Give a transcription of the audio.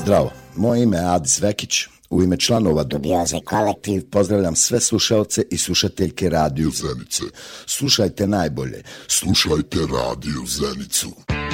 Zdravo, moje ime je Adis Vekić. U ime članova Dubioze kolektiv pozdravljam sve slušaoce i slušateljke Radio Zenice. Slušajte najbolje. Slušajte Radio Zenicu.